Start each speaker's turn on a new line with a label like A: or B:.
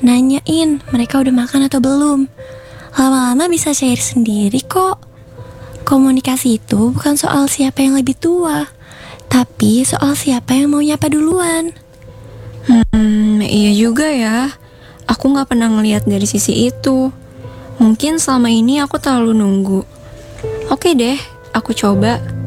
A: nanyain mereka udah makan atau belum. Lama-lama bisa share sendiri kok. Komunikasi itu bukan soal siapa yang lebih tua, tapi soal siapa yang mau nyapa duluan.
B: Iya juga ya. Aku gak pernah ngeliat dari sisi itu. Mungkin selama ini aku terlalu nunggu. Oke deh, aku coba.